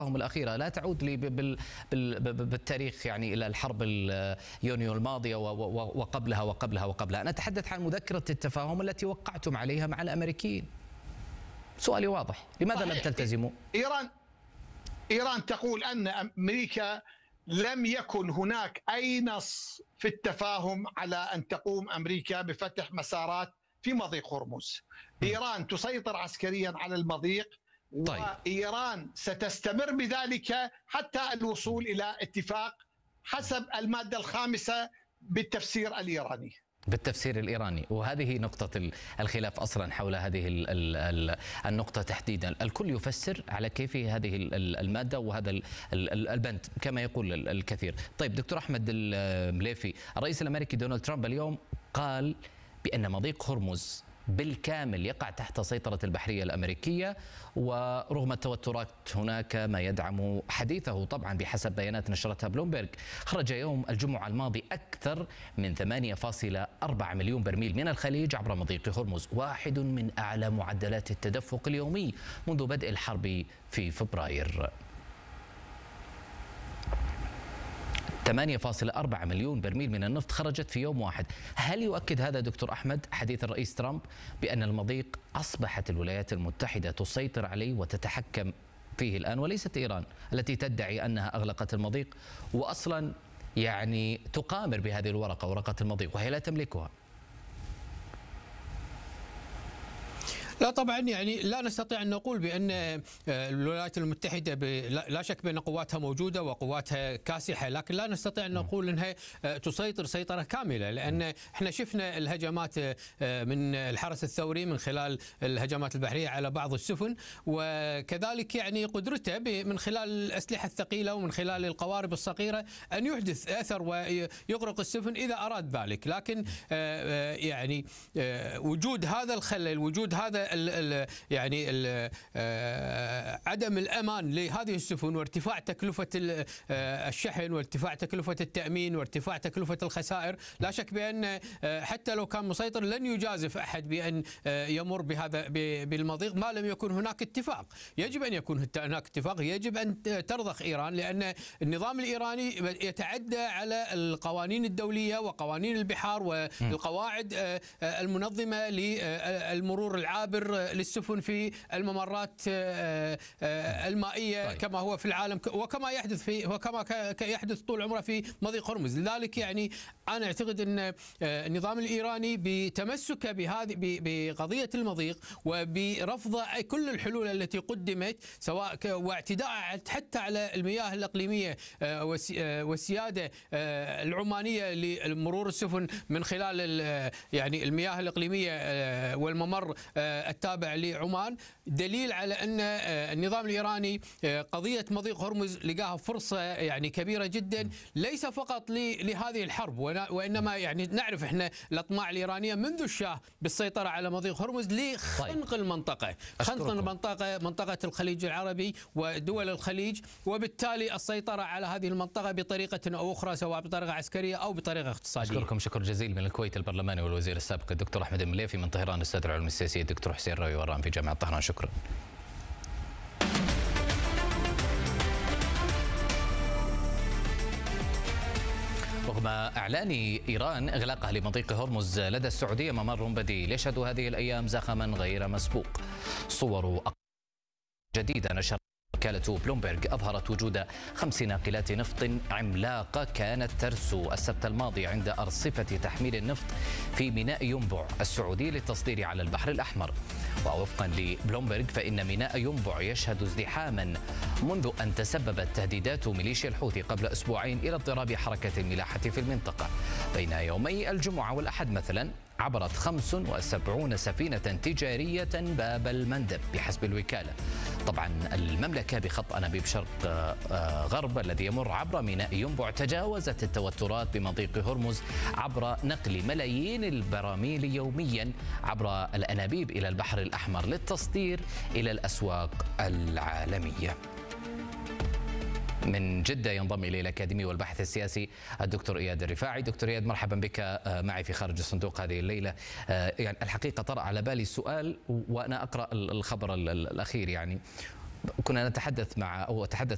الأخيرة لا تعود لي بالتاريخ يعني إلى الحرب يونيو الماضية وقبلها. أنا أتحدث عن مذكرة التفاهم التي وقعتم عليها مع الأمريكيين. سؤالي واضح، لماذا لم تلتزموا؟ إيران تقول أن أمريكا لم يكن هناك أي نص في التفاهم على أن تقوم أمريكا بفتح مسارات في مضيق هرمز. إيران تسيطر عسكريا على المضيق، طيب. وإيران ستستمر بذلك حتى الوصول إلى اتفاق حسب المادة الخامسة بالتفسير الإيراني. وهذه نقطة الخلاف أصلا حول هذه النقطة تحديدا. الكل يفسر على كيف هذه المادة وهذا البند كما يقول الكثير. طيب دكتور أحمد المليفي، الرئيس الأمريكي دونالد ترامب اليوم قال بأن مضيق هرمز بالكامل يقع تحت سيطرة البحرية الأمريكية، ورغم التوترات هناك ما يدعم حديثه طبعا بحسب بيانات نشرتها بلومبرج. خرج يوم الجمعة الماضي أكثر من 8.4 مليون برميل من الخليج عبر مضيق هرمز، واحد من أعلى معدلات التدفق اليومي منذ بدء الحرب في فبراير. 8.4 مليون برميل من النفط خرجت في يوم واحد. هل يؤكد هذا دكتور أحمد حديث الرئيس ترامب بأن المضيق أصبحت الولايات المتحدة تسيطر عليه وتتحكم فيه الآن، وليست إيران التي تدعي أنها أغلقت المضيق وأصلا يعني تقامر بهذه الورقة، ورقة المضيق، وهي لا تملكها؟ لا طبعا، يعني لا نستطيع أن نقول بأن الولايات المتحدة لا شك بأن قواتها موجودة وقواتها كاسحة، لكن لا نستطيع أن نقول أنها تسيطر سيطرة كاملة، لأن احنا شفنا الهجمات من الحرس الثوري من خلال الهجمات البحرية على بعض السفن، وكذلك يعني قدرته من خلال الأسلحة الثقيلة ومن خلال القوارب الصغيرة أن يحدث أثر ويغرق السفن إذا أراد ذلك. لكن يعني وجود هذا الخلل، وجود هذا يعني عدم الأمان لهذه السفن، وارتفاع تكلفة الشحن، وارتفاع تكلفة التأمين، وارتفاع تكلفة الخسائر، لا شك بأن حتى لو كان مسيطر لن يجازف أحد بأن يمر بهذا بالمضيق ما لم يكن هناك اتفاق. يجب أن يكون هناك اتفاق، يجب أن ترضخ إيران، لأن النظام الإيراني يتعدى على القوانين الدولية وقوانين البحار والقواعد المنظمة للمرور العابر للسفن في الممرات المائية كما هو في العالم وكما يحدث طول عمره في مضيق هرمز. لذلك يعني أنا أعتقد أن النظام الإيراني بتمسكه بقضية المضيق وبرفض كل الحلول التي قدمت، سواء واعتداء حتى على المياه الإقليمية والسيادة العمانية لمرور السفن من خلال يعني المياه الإقليمية والممر التابع لعمان، دليل على أن النظام الإيراني قضية مضيق هرمز لقاها فرصة يعني كبيرة جدا، ليس فقط لهذه الحرب، وإنما يعني نعرف احنا الأطماع الإيرانية منذ الشاه بالسيطرة على مضيق هرمز لخنق المنطقة، منطقة الخليج العربي ودول الخليج، وبالتالي السيطرة على هذه المنطقة بطريقة أو أخرى، سواء بطريقة عسكرية أو بطريقة اقتصادية. أشكركم شكر جزيل من الكويت البرلماني والوزير السابق الدكتور أحمد المليفي، من طهران أستاذ العلوم السياسية الدكتور حسين راوي ورام في جامعة طهران. شكرا. رغم إعلان إيران إغلاقها لمضيق هرمز لدى السعودية ممر بديل، يشهد هذه الأيام زخما غير مسبوق. صور جديدة نشر وكالة بلومبرج أظهرت وجود 5 ناقلات نفط عملاقة كانت ترسو السبت الماضي عند أرصفة تحميل النفط في ميناء ينبع السعودي للتصدير على البحر الأحمر. ووفقا لبلومبرج فإن ميناء ينبع يشهد ازدحاما منذ أن تسببت تهديدات ميليشيا الحوثي قبل أسبوعين إلى اضطراب حركة الملاحة في المنطقة. بين يومي الجمعة والأحد مثلا عبرت 75 سفينة تجارية باب المندب بحسب الوكالة. طبعا المملكة بخط أنابيب شرق غرب الذي يمر عبر ميناء ينبع تجاوزت التوترات بمضيق هرمز عبر نقل ملايين البراميل يوميا عبر الأنابيب إلى البحر الأحمر للتصدير إلى الأسواق العالمية. من جدة ينضم إلي الأكاديمي والباحث السياسي الدكتور إياد الرفاعي. دكتور إياد، مرحبا بك معي في خارج الصندوق هذه الليلة. يعني الحقيقة طرأ على بالي السؤال وأنا أقرأ الخبر الأخير، يعني كنا نتحدث أتحدث